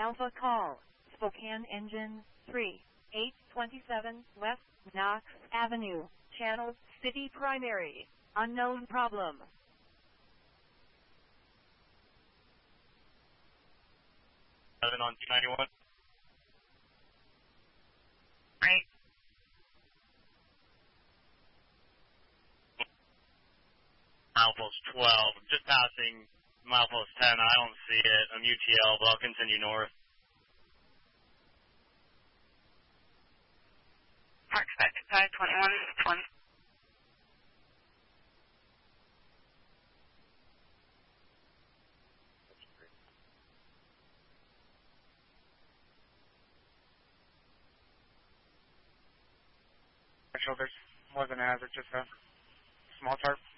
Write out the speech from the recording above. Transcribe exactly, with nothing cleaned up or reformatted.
Alpha call, Spokane engine three eight twenty-seven West Knox Avenue, channel city primary, unknown problem. seven on two ninety-one. Right. Milepost twelve, just passing milepost ten. I don't see it. I'm U T L, but I'll continue north. Park expected five twenty-one, twenty. There's more than a hazard, just a small tarp.